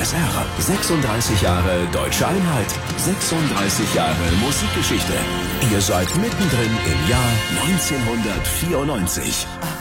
DSR. 36 Jahre deutsche Einheit. 36 Jahre Musikgeschichte. Ihr seid mittendrin im Jahr 1994.